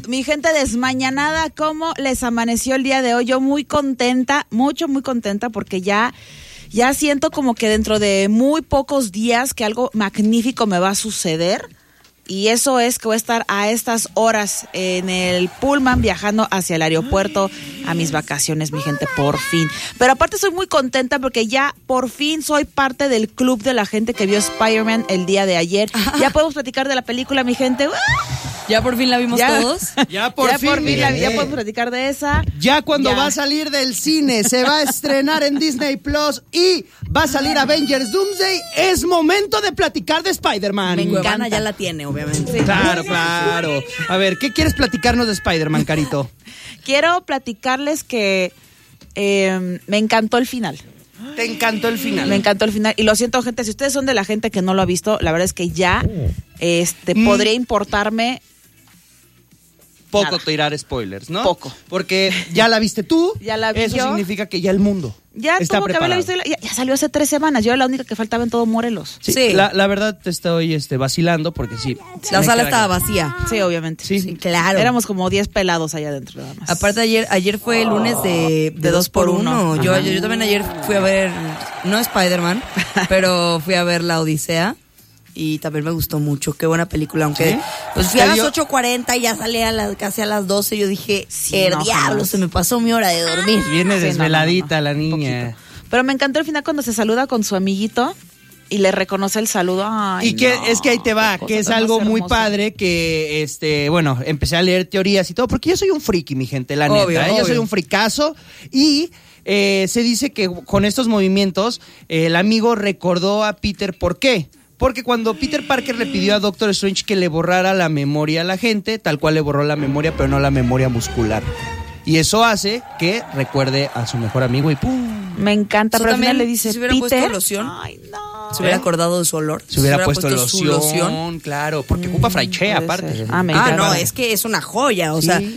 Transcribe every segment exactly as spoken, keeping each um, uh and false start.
Mi gente desmañanada, ¿cómo les amaneció el día de hoy? Yo muy contenta, mucho, muy contenta, porque ya, ya siento como que dentro de muy pocos días que algo magnífico me va a suceder. Y eso es que voy a estar a estas horas en el Pullman viajando hacia el aeropuerto a mis vacaciones, mi gente, por fin. Pero aparte soy muy contenta porque ya por fin soy parte del club de la gente que vio Spider-Man el día de ayer. Ajá. Ya podemos platicar de la película, mi gente. ¿Ya por fin la vimos ya, todos? Ya por ya fin. Por fin la, ya podemos platicar de esa. Ya cuando ya. va a salir del cine, se va a estrenar en Disney Plus y va a salir Avengers Doomsday, es momento de platicar de Spider-Man. Me encanta. Ya la tiene, obviamente. Sí. Claro, claro. A ver, ¿qué quieres platicarnos de Spider-Man, Carito? Quiero platicarles que eh, me encantó el final. ¿Te encantó el final? Me encantó el final. Y lo siento, gente, si ustedes son de la gente que no lo ha visto, la verdad es que ya este, mm. podría importarme poco nada. Tirar spoilers, ¿no? Poco. Porque ya la viste tú. Ya la vi Eso yo. Significa que ya el mundo ya está tuvo preparado. que haberla visto. Ya, ya salió hace tres semanas. Yo era la única que faltaba en todo Morelos. Sí, sí. La, la verdad te estoy este, vacilando porque sí. La sala estaba vacía. Sí, obviamente. Sí. sí, claro. Éramos como diez pelados allá adentro nada más. Aparte ayer ayer fue el lunes de, de, de dos por uno. Yo, yo, yo también ayer fui a ver, no Spider-Man, pero fui a ver La Odisea. Y también me gustó mucho, qué buena película, aunque ¿sí? Pues fui a las ocho cuarenta y ya salí a las, casi a las doce, yo dije, sí, el no, diablo, jamás. Se me pasó mi hora de dormir. Viene sí, desveladita no, no, no, la niña. Pero me encantó el final cuando se saluda con su amiguito y le reconoce el saludo. Ay, y que no, es que ahí te va, que es algo muy padre, que este, bueno, empecé a leer teorías y todo, porque yo soy un friki, mi gente, la obvio, neta, ¿eh? Obvio. Yo soy un fricazo y eh, se dice que con estos movimientos eh, el amigo recordó a Peter, ¿por qué? Porque cuando Peter Parker le pidió a Doctor Strange que le borrara la memoria a la gente, tal cual le borró la memoria, pero no la memoria muscular. Y eso hace que recuerde a su mejor amigo y ¡pum! Me encanta, so, pero al final le dice, si hubiera Peter, puesto loción, ay, no. Se hubiera acordado de su olor. Se hubiera, se hubiera puesto, puesto loción, loción, claro, porque mm, ocupa fraiche aparte. Ah, me ah no, es que es una joya, o sí. sea...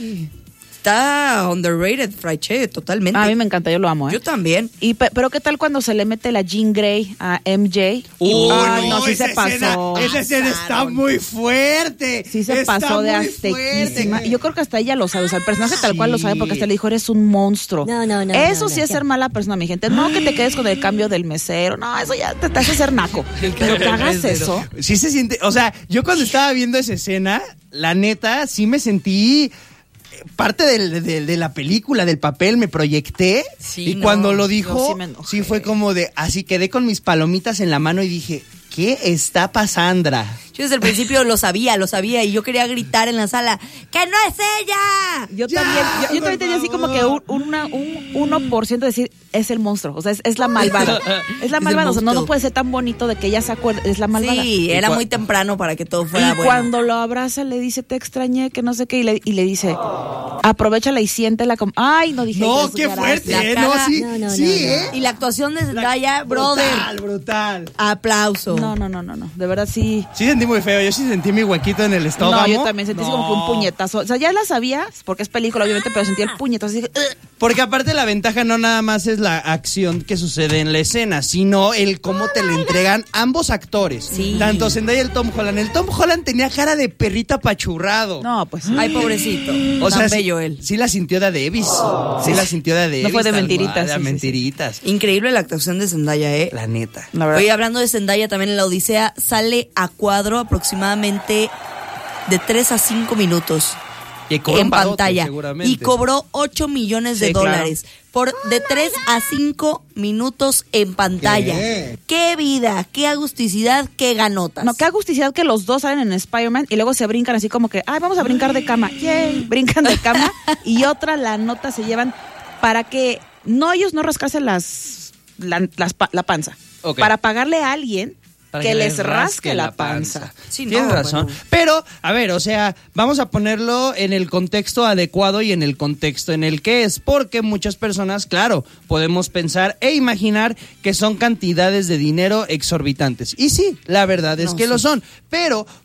Está underrated, Fraiche, totalmente. A mí me encanta, yo lo amo, ¿eh? Yo también. Y pero ¿qué tal cuando se le mete la Jean Grey a M J? Uy, Ay, no, no, sí esa se pasó. Escena, esa escena está muy fuerte. Sí se está pasó de aztequísima. Y yo creo que hasta ella lo sabe, o sea, el personaje tal sí. cual lo sabe porque hasta le dijo, eres un monstruo. No, no, no. Eso no, sí no, es no. ser mala persona, mi gente. No Ay. que te quedes con el cambio del mesero. No, eso ya te, te hace ser naco. Pero que hagas eso. Sí se siente, o sea, yo cuando estaba viendo esa escena, la neta, sí me sentí... parte de, de, de la película, del papel, me proyecté sí, y no, cuando lo dijo, sí, sí fue como de, así quedé con mis palomitas en la mano y dije, ¿qué está pasando? Yo desde el principio lo sabía, lo sabía y yo quería gritar en la sala, ¡que no es ella! Yo ya, también, yo, yo también tenía así como que un, una, un uno por ciento de decir, es el monstruo, o sea, es, es la malvada, es la malvada, o sea, no, no puede ser tan bonito de que ella se acuerde, es la malvada. Sí, era muy temprano para que todo fuera y bueno. Y cuando lo abraza le dice, te extrañé, que no sé qué, y le, y le dice, aprovechala y siéntela como, ay, no dije. No, qué fuerte, eh, no, sí, no, no, sí, no, no. ¿eh? Y la actuación de Zendaya, brother. Brutal, brutal. Aplauso. No, no, no, no, no, de verdad sí. Sí sentí muy feo, yo sí sentí mi huequito en el estómago. No, yo también sentí no. como que un puñetazo. O sea, ya la sabías, porque es película, obviamente, pero sentí el puñetazo. Así, porque aparte la ventaja no nada más es la acción que sucede en la escena, sino el cómo te le entregan ambos actores. Sí. Tanto Zendaya y el Tom Holland. El Tom Holland tenía cara de perrito apachurrado. No, pues. Ay, pobrecito. O Tan sea, bello sí, él. Sí la sintió de Davis. Sí la sintió de Davis. No fue de mentiritas. De sí, mentiritas. Sí, sí. Increíble la actuación de Zendaya, ¿eh? La neta. La verdad. Oye, hablando de Zendaya, también en La Odisea sale a cuadro aproximadamente de tres a cinco minutos y en pantalla. Y cobró ocho millones de sí, dólares claro. por de tres a cinco minutos en pantalla. ¿Qué? Qué vida, qué agusticidad, qué ganotas. No, qué agusticidad que los dos salen en Spider-Man y luego se brincan así como que, ay, vamos a brincar de cama. Yay, brincan de cama y otra la nota se llevan para que no ellos no rascarse las la, las, la panza. Okay. Para pagarle a alguien Para que, que les rasque, rasque la panza. panza. Sí, Tienes no, razón. Bueno. Pero, a ver, o sea, vamos a ponerlo en el contexto adecuado y en el contexto en el que es. Porque muchas personas, claro, podemos pensar e imaginar que son cantidades de dinero exorbitantes. Y sí, la verdad es no, que sí. lo son. Pero,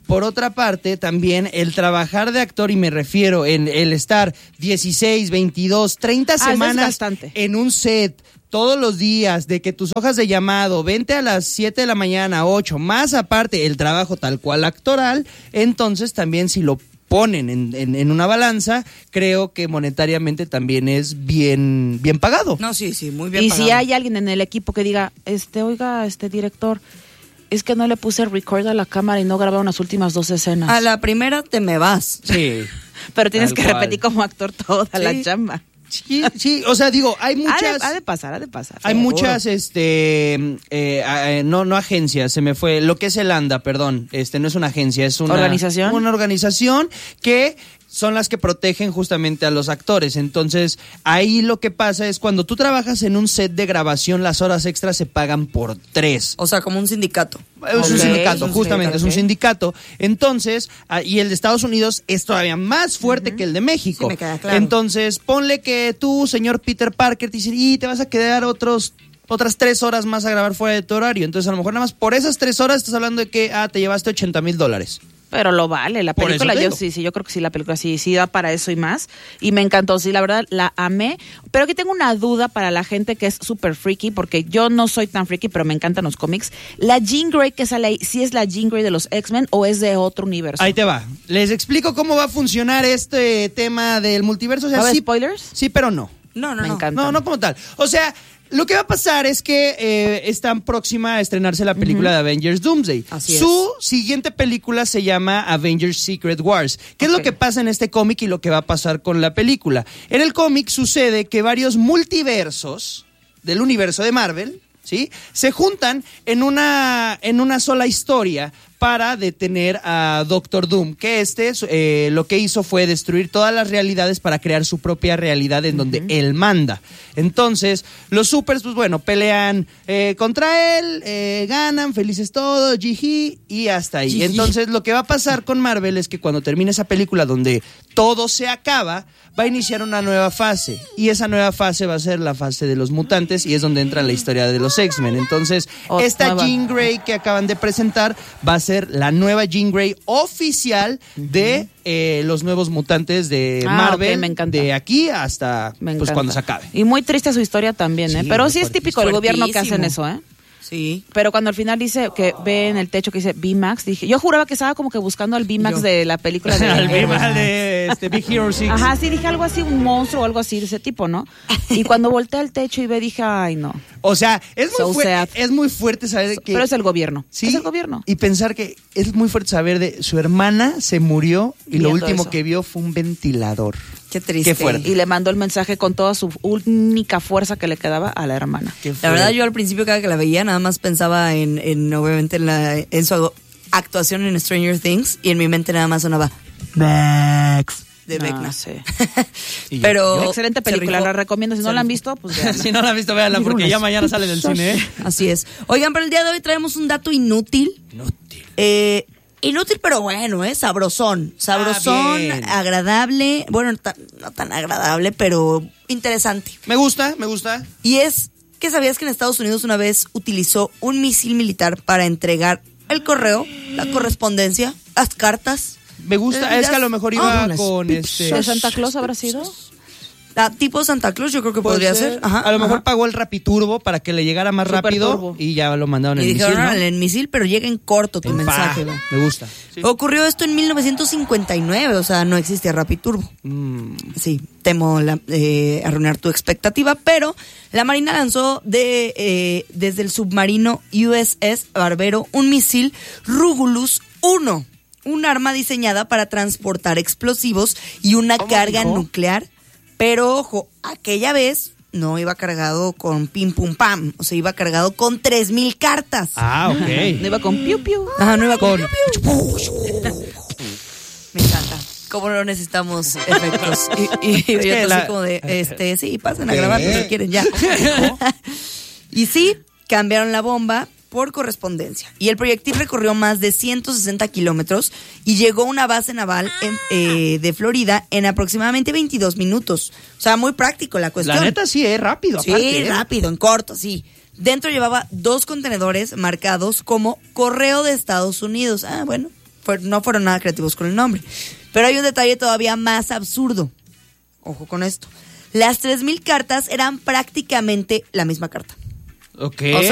por otra parte, también el trabajar de actor, y me refiero en el estar dieciséis, veintidós, treinta Ah, semanas en un set, todos los días, de que tus hojas de llamado, vente a las siete de la mañana, ocho, más aparte el trabajo tal cual actoral, entonces también si lo ponen en, en, en una balanza, creo que monetariamente también es bien, bien pagado. No, sí, sí, muy bien Y pagado. si hay alguien en el equipo que diga, este, oiga, este director, es que no le puse record a la cámara y no grabaron las últimas dos escenas. A la primera te me vas. Sí. Pero tienes Tal que cual. repetir como actor toda Sí. la chamba. Sí, sí, o sea, digo, hay Ha de, muchas... ha de pasar, ha de pasar. Hay seguro. muchas, este, eh, eh, no, no agencias, se me fue, lo que es el ANDA, perdón, este, no es una agencia, es una ¿Organización? Una organización que son las que protegen justamente a los actores. Entonces, ahí lo que pasa es cuando tú trabajas en un set de grabación, las horas extras se pagan por tres. O sea, como un sindicato. Es un Ok, sindicato, es un justamente, es un sindicato, sindicato. Entonces, ah, y el de Estados Unidos es todavía más fuerte que el de México. Sí, me queda claro. Entonces, ponle que tú, señor Peter Parker, te dicen, y te vas a quedar otros otras tres horas más a grabar fuera de tu horario. Entonces, a lo mejor nada más por esas tres horas estás hablando de que, ah, te llevaste ochenta mil dólares. Pero lo vale, la Por película eso te yo digo. sí, sí, yo creo que sí, la película sí, sí da para eso y más. Y me encantó, sí, la verdad, la amé. Pero aquí tengo una duda para la gente que es súper freaky, porque yo no soy tan freaky, pero me encantan los cómics. ¿La Jean Grey que sale ahí, sí es la Jean Grey de los X-Men o es de otro universo? Ahí te va. Les explico cómo va a funcionar este tema del multiverso. O sea, ¿Va a haber sí, spoilers? sí, pero no. No, no, Me no. encanta. No, no como tal. O sea, lo que va a pasar es que eh, están próxima a estrenarse la película de Avengers Doomsday. Así es. Su siguiente película se llama Avengers Secret Wars. ¿Qué es Ok. lo que pasa en este cómic y lo que va a pasar con la película? En el cómic sucede que varios multiversos del universo de Marvel, ¿sí?, se juntan en una, en una sola historia para detener a Doctor Doom, que este eh, lo que hizo fue destruir todas las realidades para crear su propia realidad en donde él manda. Entonces, los supers, pues bueno, pelean eh, contra él, eh, ganan, felices todos, jiji, y hasta ahí. Jiji. Entonces, lo que va a pasar con Marvel es que cuando termine esa película donde todo se acaba, va a iniciar una nueva fase, y esa nueva fase va a ser la fase de los mutantes, y es donde entra la historia de los X-Men. Entonces, Oh, esta nueva. Jean Grey que acaban de presentar va a ser la nueva Jean Grey oficial de eh, los nuevos mutantes de Ah, Marvel, ok, me encanta. de aquí hasta Me pues encanta. cuando se acabe. Y muy triste su historia también, ¿eh? Sí, Pero muy sí es fuerte. típico del gobierno que hacen Fuertísimo. eso, ¿eh? Sí. Pero cuando al final dice que ve en el techo que dice B-Max, dije, yo juraba que estaba como que buscando al B-Max Yo. de la película de... Al Big- al de este, Big Hero seis. Ajá, sí, dije algo así, un monstruo o algo así de ese tipo, ¿no? Y cuando volteé al techo y ve, dije, ay, no. O sea, es So muy, fuerte, sad. es muy fuerte saber que... Pero es el gobierno. Sí, Es el gobierno. y pensar que es muy fuerte saber de su hermana se murió y lo Viendo último eso. que vio fue un ventilador. Qué triste. Qué fuerte. Y le mandó el mensaje con toda su única fuerza que le quedaba a la hermana. Qué La verdad, fuerte. yo al principio cada que la veía nada más pensaba en, en obviamente, en, la, en su actuación en Stranger Things y en mi mente nada más sonaba Max de No, Vecna. sí. Y Pero Excelente se película, rifó. la recomiendo. Si no Se la han rifó. visto, pues véanla. Si no la han visto, véanla, porque ya mañana sale del cine, ¿eh? Así es. Oigan, pero el día de hoy traemos un dato inútil. Inútil. Eh, inútil, pero bueno, ¿eh? Sabrosón. Sabrosón, bien. agradable. Bueno, ta- no tan agradable, pero interesante. Me gusta, me gusta. Y es que sabías que en Estados Unidos una vez utilizó un misil militar para entregar el correo, la correspondencia, las cartas. Me gusta, Eh, es que a lo mejor iba ah, con las este... ¿De Santa Claus habrá sido? Ah, tipo Santa Claus, yo creo que Puede podría ser. Ajá, a lo mejor ajá. pagó el Rapiturbo para que le llegara más Super rápido turbo. y ya lo mandaron Y en el dijeron, misil, ¿no? "Órale, en misil, pero llega en corto tu En mensaje. pa. ¿no?". Me gusta. Sí. Ocurrió esto en mil novecientos cincuenta y nueve, o sea, no existía Rapiturbo. Mm, Sí, temo la- eh, arruinar tu expectativa, pero la Marina lanzó de eh, desde el submarino U S S Barbero un misil Rugulus uno, un arma diseñada para transportar explosivos y una carga dijo? nuclear, pero ojo, aquella vez no iba cargado con pim pum pam, o sea, iba cargado con tres mil cartas. Ah, No ok. iba con piu piu. Ajá, no iba con... Con- Me encanta. ¿Cómo no necesitamos efectos? Y, y, y Es yo que así la- como de, este, sí, pasen a grabar si quieren ya. Y sí, cambiaron la bomba por correspondencia. Y el proyectil recorrió más de ciento sesenta kilómetros y llegó a una base naval en, eh, de Florida en aproximadamente veintidós minutos. O sea, muy práctico la cuestión. La neta sí, es rápido, Sí, aparte. ¿eh? rápido, en corto, sí. Dentro llevaba dos contenedores marcados como Correo de Estados Unidos. Ah, bueno, fue, no fueron nada creativos con el nombre. Pero hay un detalle todavía más absurdo. Ojo con esto. Las tres mil cartas eran prácticamente la misma carta. Ok. O sea,